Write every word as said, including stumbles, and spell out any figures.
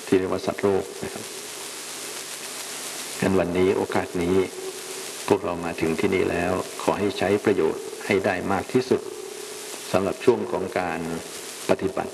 ที่เรียกว่าสัตว์โลกนะครับงั้นวันนี้โอกาสนี้พวกเรามาถึงที่นี่แล้วขอให้ใช้ประโยชน์ให้ได้มากที่สุดสำหรับช่วงของการปฏิบัติ